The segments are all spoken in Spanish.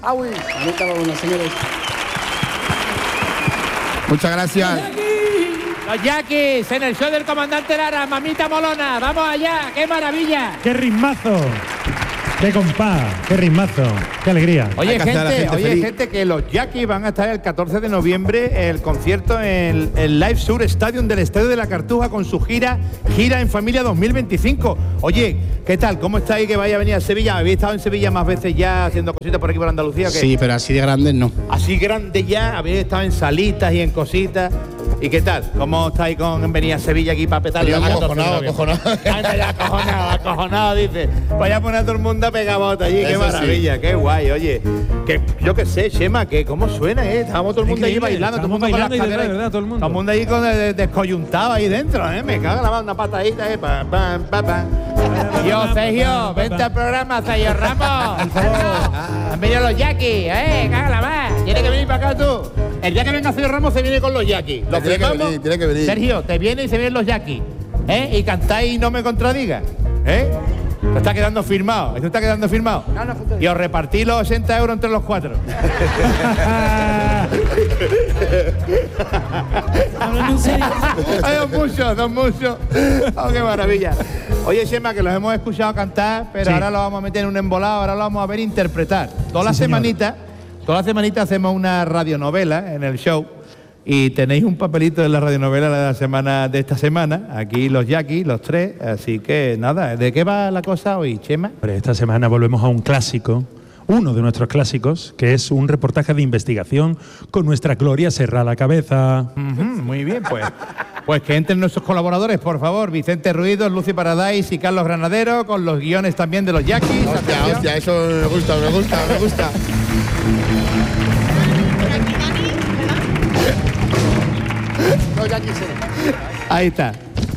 ¡Aui! Mamita Molona, señores. Muchas gracias. Los Yaquis, en el show del comandante Lara, Mamita Molona, vamos allá, qué maravilla. ¡Qué ritmazo! ¡Qué compás! ¡Qué ritmazo! ¡Qué alegría! Oye, Hay que hacer a la gente feliz. gente, que los Yaquis van a estar el 14 de noviembre el concierto en el Live Sur Stadium del Estadio de la Cartuja con su gira en Familia 2025. Oye, ¿qué tal? ¿Cómo estáis que vaya a venir a Sevilla? ¿Habéis estado en Sevilla más veces ya haciendo cositas por aquí por Andalucía? ¿O qué? Sí, pero así de grandes no. Así grande ya, habéis estado en salitas y en cositas. ¿Y qué tal? ¿Cómo estáis con venir a Sevilla aquí para petarlo? Acojonado. Anda ya, acojonado, dice. Vaya a poner a todo el mundo a pegar bota allí, qué Eso maravilla, sí. Qué guay, oye. Que yo qué sé, Chema, que cómo suena, Estábamos todo el mundo allí bailando, todo el mundo con las caderas. ¿verdad? Todo el mundo. Todo el mundo ahí con descoyuntado ahí dentro, Me caga la una patadita, pam, pam, pam, pam. Yo, Sergio, vente al programa, Sergio Ramos. Han venido los Yaquis, cágala más. ¿Tienes que venir para acá tú? El día que venga Sergio Ramos se viene con los Yaquis. Tiene que venir. Sergio, te viene y se vienen los Yaquis, y cantáis y no me contradigas, Esto está quedando firmado, Y os repartí los 80 euros entre los 4. Hablando en serio. Ay, don mucho. Oh, qué maravilla. Oye, Chema, que los hemos escuchado cantar, pero Sí. ahora lo vamos a meter en un embolado, ahora lo vamos a ver interpretar. Todas las Sí, señor. semanitas hacemos una radionovela en el show. Y tenéis un papelito de la radionovela de esta semana, aquí los Yaquis, los tres, así que nada, ¿de qué va la cosa hoy, Chema? Hombre, esta semana volvemos a un clásico, uno de nuestros clásicos, que es un reportaje de investigación con nuestra Gloria Serra a la cabeza. Muy bien, pues que entren nuestros colaboradores, por favor, Vicente Ruido, Lucy Paradise y Carlos Granadero, con los guiones también de los Yaquis. Hostia, eso me gusta. No, ya quisiera. Ahí está.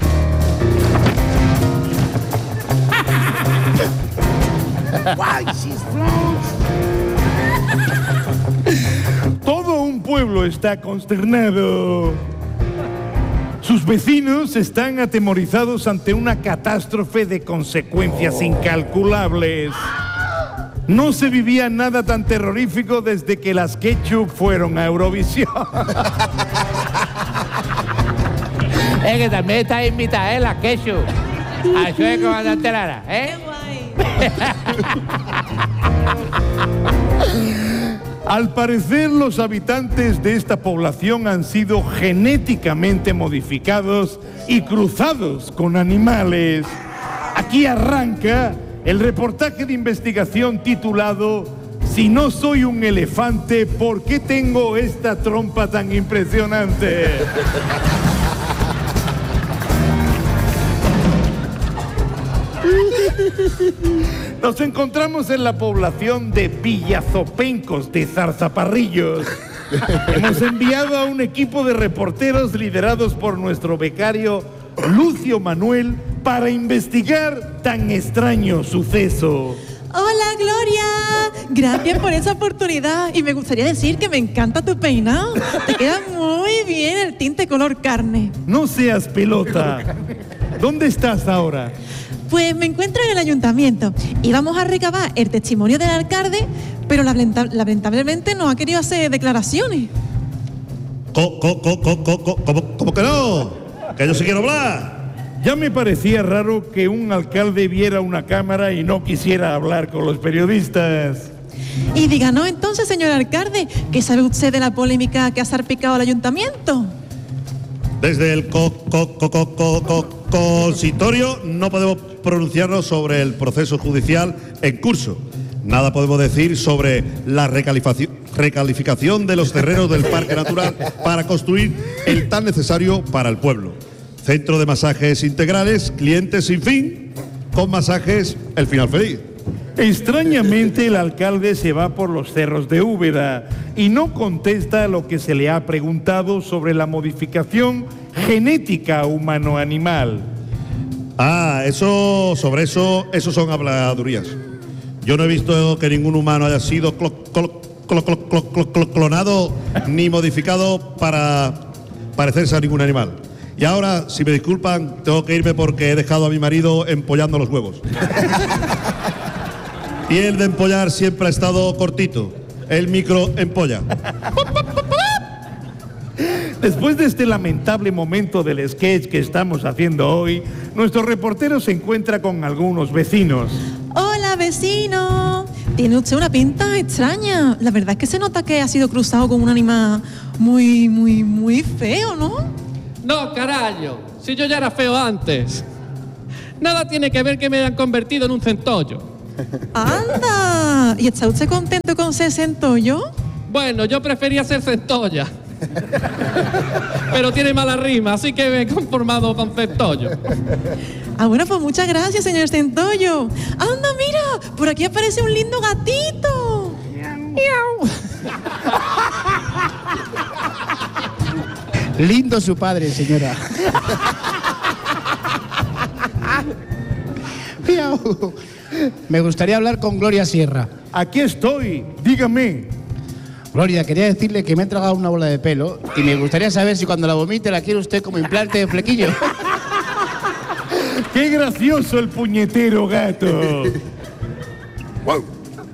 Todo un pueblo está consternado. Sus vecinos están atemorizados ante una catástrofe de consecuencias incalculables. No se vivía nada tan terrorífico desde que las Ketchup fueron a Eurovisión. Que también está invitada, las Ketchup. A eso es comandante Lara, Al parecer, los habitantes de esta población han sido genéticamente modificados y cruzados con animales. Aquí arranca el reportaje de investigación titulado Si no soy un elefante, ¿por qué tengo esta trompa tan impresionante? Nos encontramos en la población de Villazopencos de Zarzaparrillos. Hemos enviado a un equipo de reporteros liderados por nuestro becario Lucio Manuel para investigar tan extraño suceso. Hola, Gloria. Gracias por esa oportunidad. Y me gustaría decir que me encanta tu peinado. Te queda muy bien el tinte color carne. No seas pelota. ¿Dónde estás ahora? Pues me encuentro en el ayuntamiento y vamos a recabar el testimonio del alcalde, pero lamentablemente no ha querido hacer declaraciones. ¿Cómo que no? Que yo sí quiero hablar. Ya me parecía raro que un alcalde viera una cámara y no quisiera hablar con los periodistas. Y díganos entonces, señor alcalde, ¿qué sabe usted de la polémica que ha salpicado al ayuntamiento? Desde el consistorio no podemos pronunciarnos sobre el proceso judicial en curso. Nada podemos decir sobre la recalificación de los terrenos del Parque Natural para construir el tan necesario para el pueblo. Centro de masajes integrales, clientes sin fin, con masajes el final feliz. Extrañamente, el alcalde se va por los cerros de Úbeda y no contesta a lo que se le ha preguntado sobre la modificación genética humano-animal. Eso son habladurías. Yo no he visto que ningún humano haya sido clonado ni modificado para parecerse a ningún animal. Y ahora, si me disculpan, tengo que irme porque he dejado a mi marido empollando los huevos. Y el de empollar siempre ha estado cortito. el micro empolla. Después de este lamentable momento del sketch que estamos haciendo hoy, nuestro reportero se encuentra con algunos vecinos. Hola, vecino. Tiene usted una pinta extraña. La verdad es que se nota que ha sido cruzado con un animal muy feo, ¿no? No, carajo. Si yo ya era feo antes. Nada tiene que ver que me hayan convertido en un centollo. ¡Anda! ¿Y está usted contento con ser centollo? Bueno, yo prefería ser centolla. Pero tiene mala rima, así que me he conformado con centollo. Ah, bueno, pues muchas gracias, señor centollo. ¡Anda, mira! Por aquí aparece un lindo gatito. ¡Miau! Lindo su padre, señora. Miau. Me gustaría hablar con Gloria Sierra. Aquí estoy, dígame. Gloria, quería decirle que me he tragado una bola de pelo y me gustaría saber si cuando la vomite la quiere usted como implante de flequillo. ¡Qué gracioso el puñetero gato! Wow.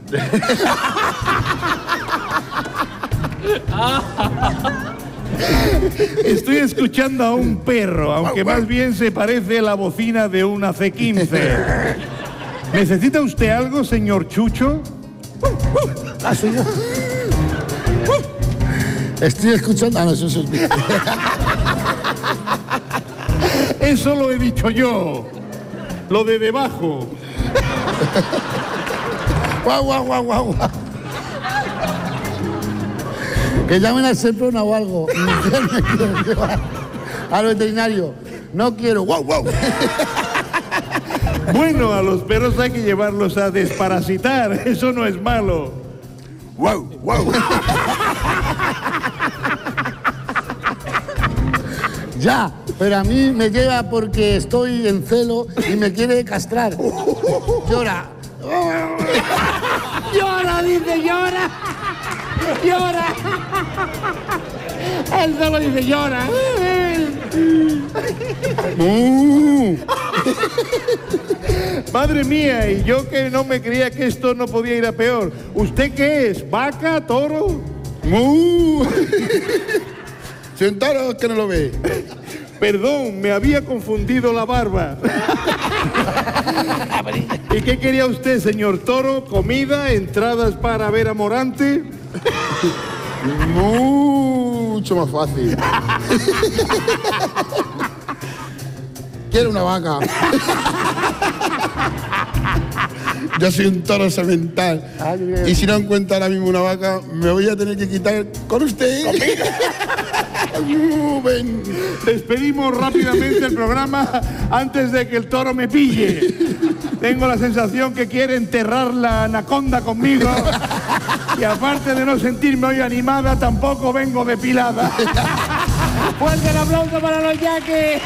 Estoy escuchando a un perro, aunque más bien se parece a la bocina de una C15. ¿Necesita usted algo, señor Chucho? Ah, soy yo. Estoy escuchando. Ah, no, eso es mío. Eso lo he dicho yo. Lo de debajo. Guau, guau, guau, guau, guau. Que llamen al Semprona o algo. Al veterinario. No quiero. Guau, guau. Bueno, a los perros hay que llevarlos a desparasitar. Eso no es malo. Guau, guau. Ya, pero a mí me lleva porque estoy en celo y me quiere castrar. Llora. ¡Llora, dice, llora! ¡Llora! Él solo dice llora. Madre mía, y yo que no me creía que esto no podía ir a peor. ¿Usted qué es? ¿Vaca? ¿Toro? Sentaros que no lo ve. Perdón, me había confundido la barba. ¿Y qué quería usted, señor Toro? ¿Comida? ¿Entradas para ver a Morante? Mucho más fácil. Quiero una vaca. Yo soy un toro semental. Y si no encuentro ahora mismo una vaca, me voy a tener que quitar con usted. Ven. Despedimos rápidamente el programa antes de que el toro me pille. Tengo la sensación que quiere enterrar la anaconda conmigo. Y aparte de no sentirme hoy animada, tampoco vengo depilada. ¡Fuerte el aplauso para los yaquis!